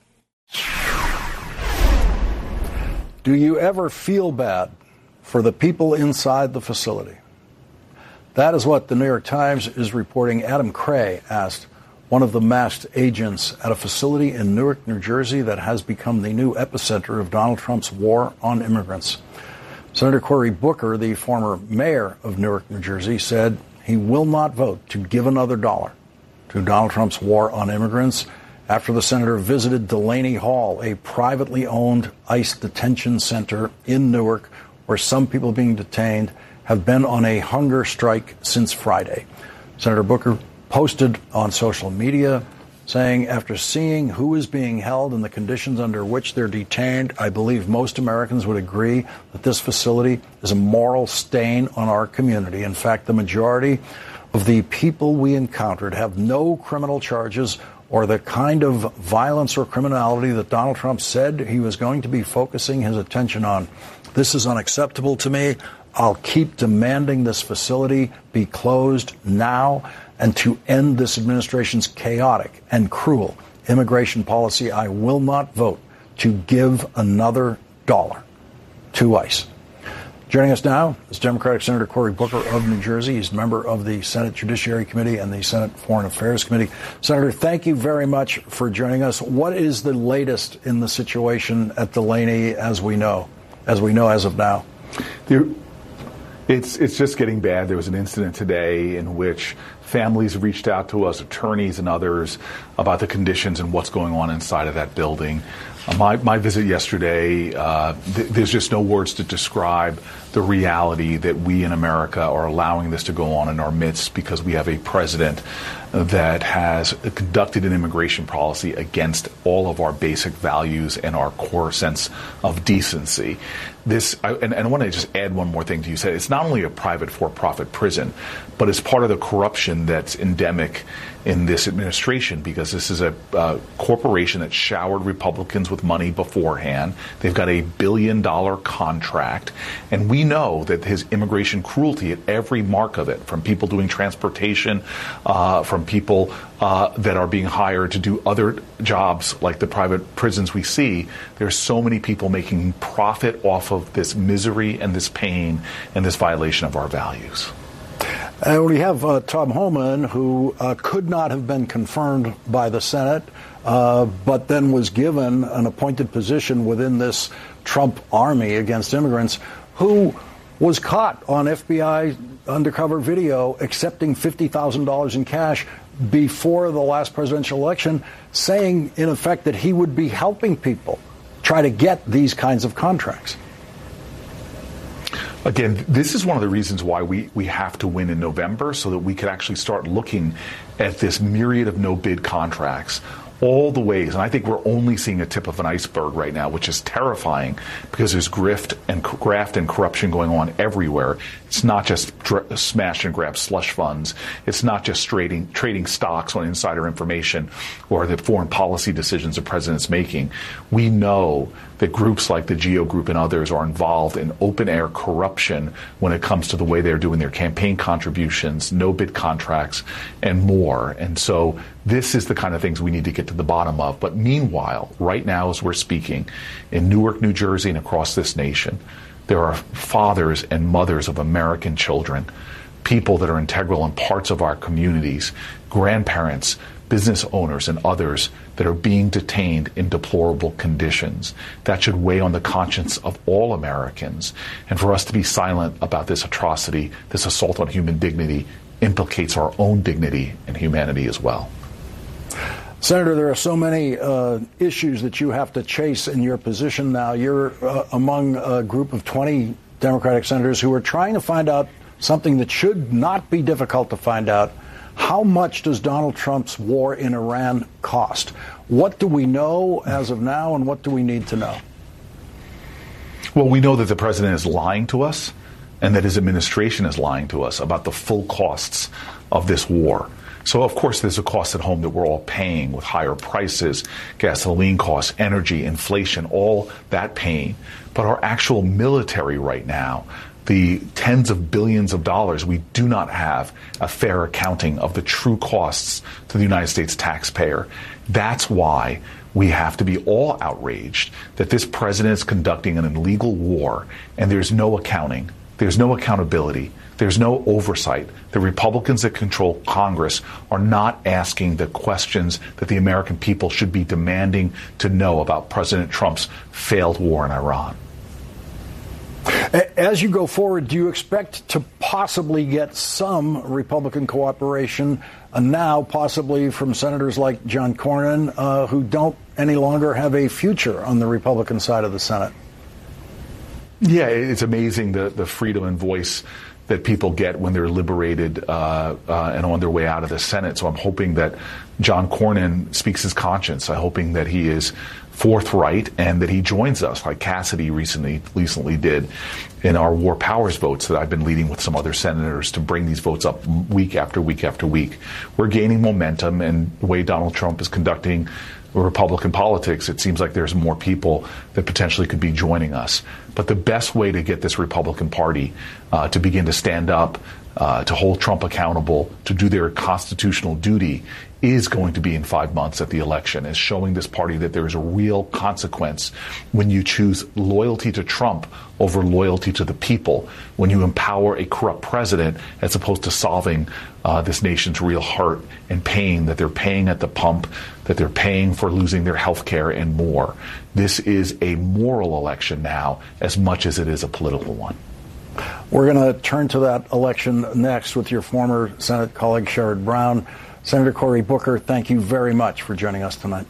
Do you ever feel bad for the people inside the facility? That is what the New York Times is reporting. Adam Cray asked one of the masked agents at a facility in Newark, New Jersey that has become the new epicenter of Donald Trump's war on immigrants. Senator Cory Booker, the former mayor of Newark, New Jersey, said he will not vote to give another dollar to Donald Trump's war on immigrants after the senator visited Delaney Hall, a privately owned ICE detention center in Newark, where some people being detained have been on a hunger strike since Friday. Senator Booker posted on social media saying, after seeing who is being held and the conditions under which they're detained, I believe most Americans would agree that this facility is a moral stain on our community. In fact, the majority of the people we encountered have no criminal charges or the kind of violence or criminality that Donald Trump said he was going to be focusing his attention on. This is unacceptable to me. I'll keep demanding this facility be closed now, and to end this administration's chaotic and cruel immigration policy, I will not vote to give another dollar to ICE. Joining us now is Democratic Senator Cory Booker of New Jersey. He's a member of the Senate Judiciary Committee and the Senate Foreign Affairs Committee. Senator, thank you very much for joining us. What is the latest in the situation at Delaney as we know as of now? It's just getting bad. There was an incident today in which families reached out to us, attorneys and others, about the conditions and what's going on inside of that building. My visit yesterday, there's just no words to describe the reality that we in America are allowing this to go on in our midst because we have a president that has conducted an immigration policy against all of our basic values and our core sense of decency. And I want to just add one more thing to you said. It's not only a private for-profit prison, but it's part of the corruption that's endemic in this administration, because this is a corporation that showered Republicans with money beforehand. They've got a $1 billion contract, and we know that his immigration cruelty at every mark of it, from people doing transportation, from people that are being hired to do other jobs like the private prisons we see, there's so many people making profit off of this misery and this pain and this violation of our values. And we have Tom Homan, who could not have been confirmed by the Senate, but then was given an appointed position within this Trump army against immigrants, who was caught on FBI undercover video accepting $50,000 in cash before the last presidential election, saying, in effect, that he would be helping people try to get these kinds of contracts. Again, this is one of the reasons why we have to win in November, so that we could actually start looking at this myriad of no-bid contracts, all the ways. And I think we're only seeing a tip of an iceberg right now, which is terrifying, because there's graft and corruption going on everywhere. It's not just smash and grab slush funds. It's not just trading stocks on insider information or the foreign policy decisions the president's making. We know that groups like the GEO Group and others are involved in open-air corruption when it comes to the way they're doing their campaign contributions, no-bid contracts, and more. And so this is the kind of things we need to get to the bottom of. But meanwhile, right now as we're speaking, in Newark, New Jersey, and across this nation, there are fathers and mothers of American children, people that are integral in parts of our communities, grandparents, business owners, and others that are being detained in deplorable conditions. That should weigh on the conscience of all Americans. And for us to be silent about this atrocity, this assault on human dignity, implicates our own dignity and humanity as well. Senator, there are so many issues that you have to chase in your position now. You're among a group of 20 Democratic senators who are trying to find out something that should not be difficult to find out. How much does Donald Trump's war in Iran cost? What do we know as of now, and what do we need to know? Well, we know that the president is lying to us and that his administration is lying to us about the full costs of this war. So, of course, there's a cost at home that we're all paying with higher prices, gasoline costs, energy, inflation, all that pain. But our actual military right now, the tens of billions of dollars, we do not have a fair accounting of the true costs to the United States taxpayer. That's why we have to be all outraged that this president is conducting an illegal war, and there's no accounting, there's no accountability, there's no oversight. The Republicans that control Congress are not asking the questions that the American people should be demanding to know about President Trump's failed war in Iran. As you go forward, do you expect to possibly get some Republican cooperation now, possibly from senators like John Cornyn, who don't any longer have a future on the Republican side of the Senate? Yeah, it's amazing the freedom and voice that people get when they're liberated and on their way out of the Senate. So I'm hoping that John Cornyn speaks his conscience. I'm hoping that he is forthright and that he joins us, like Cassidy recently did in our war powers votes that I've been leading with some other senators to bring these votes up week after week after week. We're gaining momentum, and the way Donald Trump is conducting Republican politics, it seems like there's more people that potentially could be joining us. But the best way to get this Republican Party to begin to stand up, to hold Trump accountable, to do their constitutional duty is going to be in 5 months at the election, is showing this party that there is a real consequence when you choose loyalty to Trump over loyalty to the people, when you empower a corrupt president as opposed to solving this nation's real hurt and pain that they're paying at the pump, that they're paying for losing their health care and more. This is a moral election now as much as it is a political one. We're going to turn to that election next with your former Senate colleague, Sherrod Brown. Senator Cory Booker, thank you very much for joining us tonight.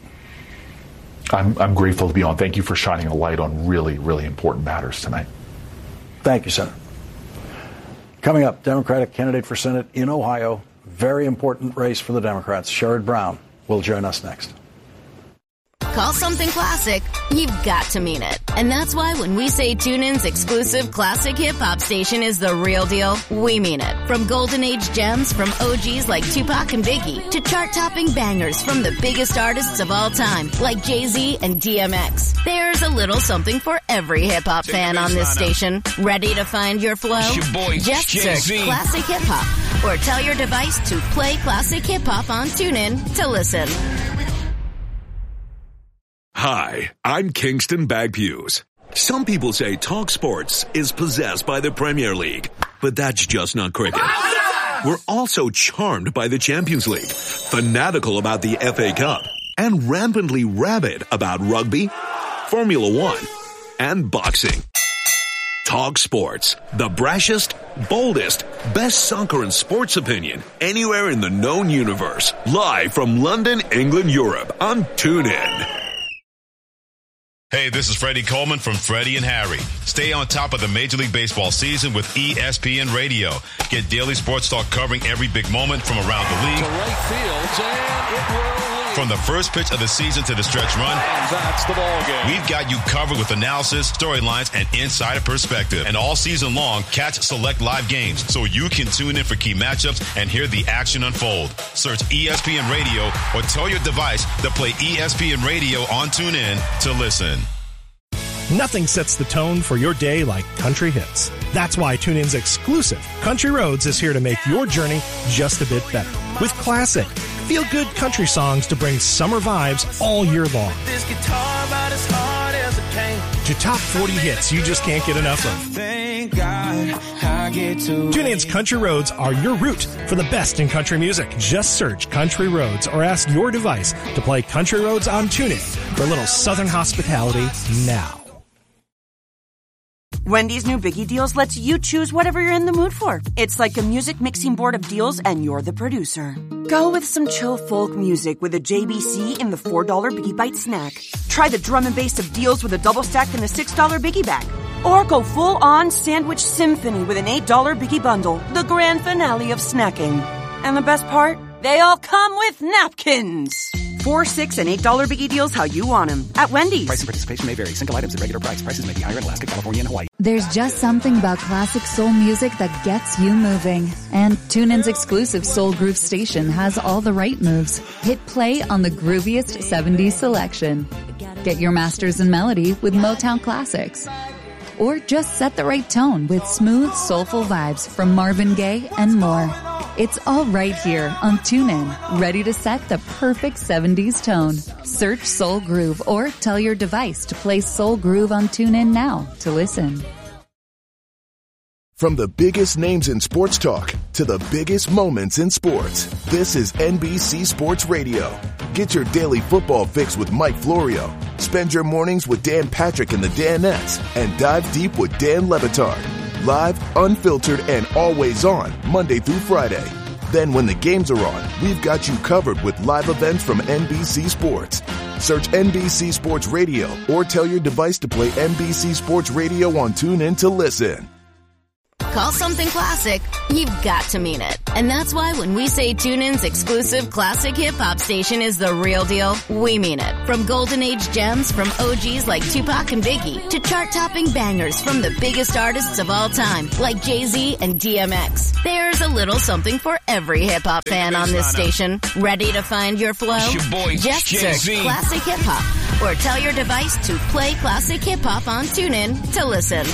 I'm grateful to be on. Thank you for shining a light on really, really important matters tonight. Thank you, Senator. Coming up, Democratic candidate for Senate in Ohio. Very important race for the Democrats. Sherrod Brown will join us next. Call something classic, you've got to mean it. And that's why when we say TuneIn's exclusive classic hip-hop station is the real deal, we mean it. From golden age gems from OGs like Tupac and Biggie to chart-topping bangers from the biggest artists of all time like Jay-Z and DMX. There's a little something for every hip-hop fan on this station. Ready to find your flow? It's your boy, just Jay-Z. search Classic Hip-Hop or tell your device to play Classic Hip-Hop on TuneIn to listen. Hi, I'm Kingston Bagpuse. Some people say Talk Sports is possessed by the Premier League, but that's just not cricket. We're also charmed by the Champions League, fanatical about the FA Cup, and rampantly rabid about rugby, Formula One, and boxing. Talk Sports, the brashest, boldest, best soccer and sports opinion anywhere in the known universe. Live from London, England, Europe on TuneIn. Hey, this is Freddie Coleman from Freddie and Harry. Stay on top of the Major League Baseball season with ESPN Radio. Get daily sports talk covering every big moment from around the league. To right field, and it will lead. From the first pitch of the season to the stretch run. And that's the ball game. We've got you covered with analysis, storylines, and insider perspective. And all season long, catch select live games so you can tune in for key matchups and hear the action unfold. Search ESPN Radio or tell your device to play ESPN Radio on TuneIn to listen. Nothing sets the tone for your day like country hits. That's why TuneIn's exclusive Country Roads is here to make your journey just a bit better. With classic, feel-good country songs to bring summer vibes all year long. This guitar about as hard as it came. To top 40 hits you just can't get enough of. Thank God I get to. TuneIn's Country Roads are your route for the best in country music. Just search Country Roads or ask your device to play Country Roads on TuneIn for a little Southern hospitality now. Wendy's new Biggie Deals lets you choose whatever you're in the mood for. It's like a music mixing board of deals, and you're the producer. Go with some chill folk music with a JBC in the $4 Biggie Bite snack. Try the drum and bass of deals with a double stack in the $6 Biggie Bag. Or go full-on sandwich symphony with an $8 Biggie Bundle, the grand finale of snacking. And the best part? They all come with napkins. $4, $6, and $8 biggie deals how you want them. At Wendy's. Price and participation may vary. Single items at regular price. Prices may be higher in Alaska, California, and Hawaii. There's just something about classic soul music that gets you moving. And TuneIn's exclusive Soul Groove station has all the right moves. Hit play on the grooviest 70s selection. Get your masters in melody with Motown classics. Or just set the right tone with smooth, soulful vibes from Marvin Gaye and more. It's all right here on TuneIn, ready to set the perfect 70s tone. Search Soul Groove or tell your device to play Soul Groove on TuneIn now to listen. From the biggest names in sports talk to the biggest moments in sports, this is NBC Sports Radio. Get your daily football fix with Mike Florio. Spend your mornings with Dan Patrick and the Danettes and dive deep with Dan Le Batard. Live, unfiltered, and always on Monday through Friday. Then when the games are on, we've got you covered with live events from NBC Sports. Search NBC Sports Radio or tell your device to play NBC Sports Radio on TuneIn to listen. Call something classic, you've got to mean it. And that's why when we say TuneIn's exclusive classic hip-hop station is the real deal, we mean it. From golden age gems from OGs like Tupac and Biggie to chart-topping bangers from the biggest artists of all time like Jay-Z and DMX. There's a little something for every hip-hop fan on this station. Ready to find your flow? It's your boy, just Jay-Z. search Classic Hip-Hop or tell your device to play Classic Hip-Hop on TuneIn to listen.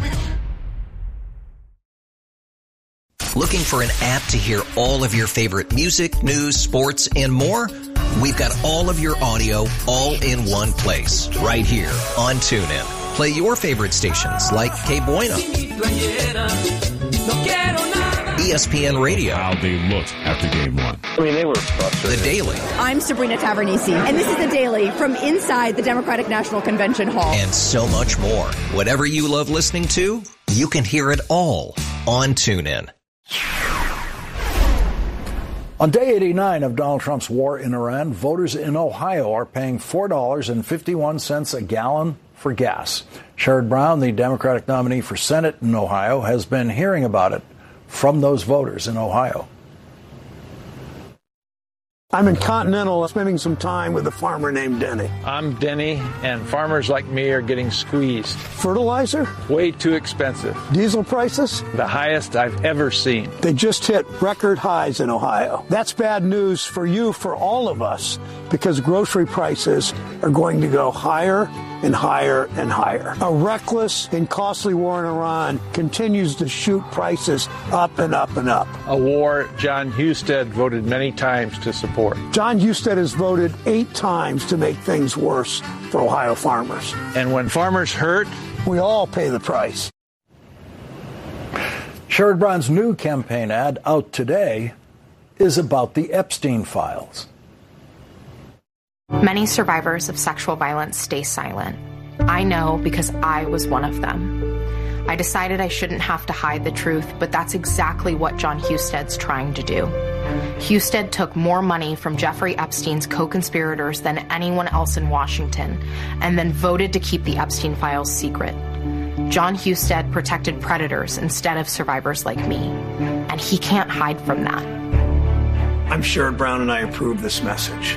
Looking for an app to hear all of your favorite music, news, sports, and more? We've got all of your audio all in one place, right here on TuneIn. Play your favorite stations like Que Bueno, ESPN Radio. How they looked after game one. I mean, they were frustrated. The Daily. I'm Sabrina Tavernisi, and this is The Daily from inside the Democratic National Convention Hall. And so much more. Whatever you love listening to, you can hear it all on TuneIn. On day 89 of Donald Trump's war in Iran, voters in Ohio are paying $4.51 a gallon for gas. Sherrod Brown, the Democratic nominee for Senate in Ohio, has been hearing about it from those voters in Ohio. I'm in Continental spending some time with a farmer named Denny. I'm Denny, and farmers like me are getting squeezed. Fertilizer? Way too expensive. Diesel prices? The highest I've ever seen. They just hit record highs in Ohio. That's bad news for you, for all of us, because grocery prices are going to go higher and higher and higher. A reckless and costly war in Iran continues to shoot prices up and up and up. A war John Husted voted many times to support. John Husted has voted 8 times to make things worse for Ohio farmers. And when farmers hurt, we all pay the price. Sherrod Brown's new campaign ad out today is about the Epstein files. Many survivors of sexual violence stay silent. I know because I was one of them. I decided I shouldn't have to hide the truth, but that's exactly what John Husted's trying to do. Husted took more money from Jeffrey Epstein's co-conspirators than anyone else in Washington, and then voted to keep the Epstein files secret. John Husted protected predators instead of survivors like me, and he can't hide from that. I'm Sherrod Brown, and I approve this message.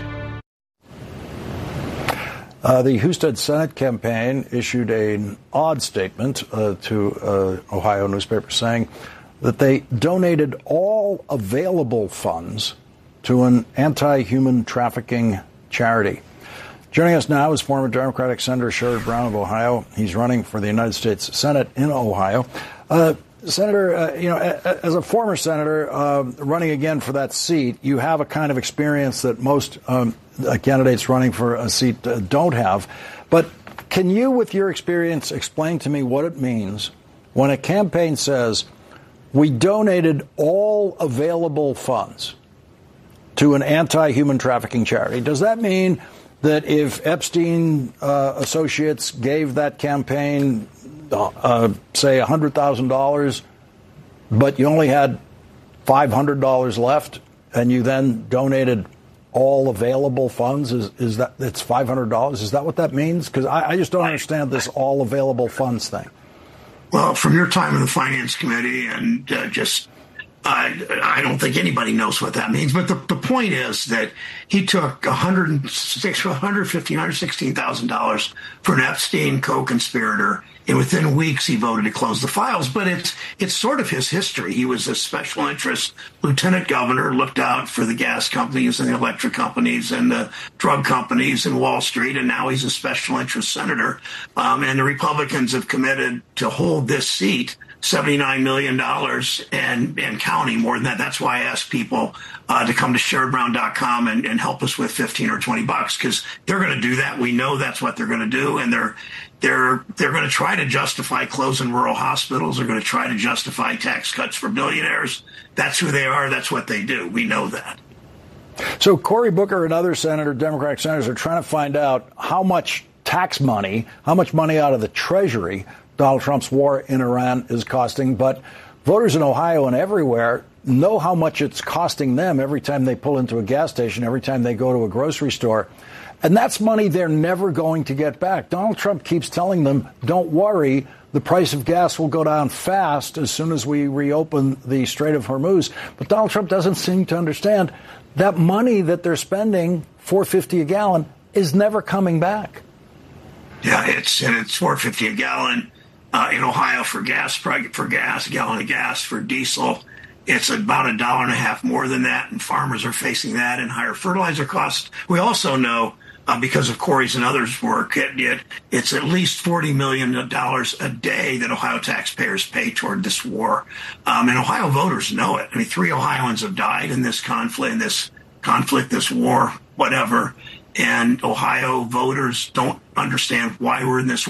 The Husted Senate campaign issued an odd statement to Ohio newspapers saying that they donated all available funds to an anti-human trafficking charity. Joining us now is former Democratic Senator Sherrod Brown of Ohio. He's running for the United States Senate in Ohio. Senator, as a former senator running again for that seat, you have a kind of experience that most candidates running for a seat don't have. But can you, with your experience, explain to me what it means when a campaign says, we donated all available funds to an anti-human trafficking charity? Does that mean that if Epstein associates gave that campaign, say, $100,000, but you only had $500 left, and you then donated all available funds? Is that it's $500? Is that what that means? Because I just don't understand this all available funds thing. Well, from your time in the Finance Committee and just I don't think anybody knows what that means. But the point is that he took $116,000 for an Epstein co-conspirator, and within weeks he voted to close the files. But it's sort of his history. He was a special interest lieutenant governor, looked out for the gas companies and the electric companies and the drug companies in Wall Street, and now he's a special interest senator. And the Republicans have committed to hold this seat, $79 million and counting, more than that. That's why I ask people to come to SherrodBrown.com and help us with $15 or $20, because they're going to do that. We know that's what they're going to do, and they're going to try to justify closing rural hospitals. They're going to try to justify tax cuts for billionaires. That's who they are. That's what they do. We know that. So Cory Booker and other Democratic senators are trying to find out how much tax money, how much money out of the Treasury Donald Trump's war in Iran is costing. But voters in Ohio and everywhere know how much it's costing them every time they pull into a gas station, every time they go to a grocery store. And that's money they're never going to get back. Donald Trump keeps telling them, don't worry, the price of gas will go down fast as soon as we reopen the Strait of Hormuz. But Donald Trump doesn't seem to understand that money that they're spending, $4.50 a gallon, is never coming back. Yeah, it's $4.50 a gallon. In Ohio for gas, a gallon of gas. For diesel, it's about $1.50 more than that, and farmers are facing that and higher fertilizer costs. We also know, because of Cory's and others' work, it's at least $40 million a day that Ohio taxpayers pay toward this war. And Ohio voters know it. I mean, 3 Ohioans have died in this conflict, this war, whatever. And Ohio voters don't understand why we're in this